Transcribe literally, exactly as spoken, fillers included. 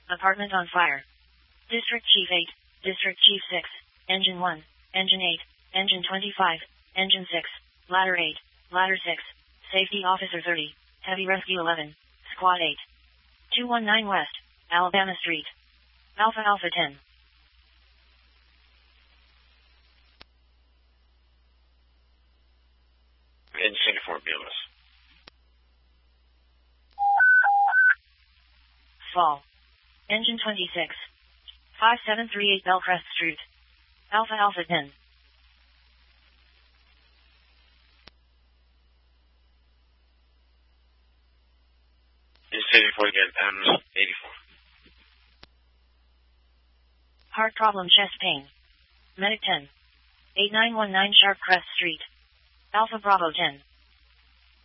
Apartment on fire. District Chief eight, District Chief six, Engine one, Engine eight, Engine twenty-five, Engine six, Ladder eight, Ladder six, Safety Officer thirty, Heavy Rescue eleven, Squad eight. two one nine West, Alabama Street. Alpha Alpha ten. In Singapore, B M S. Fall. Engine twenty-six. five seven three eight Bellcrest Street. Alpha Alpha ten. In Singapore again, M eighty-four. Heart problem, chest pain. Medic ten. eight nine one nine Sharp Crest Street. Alpha Bravo ten.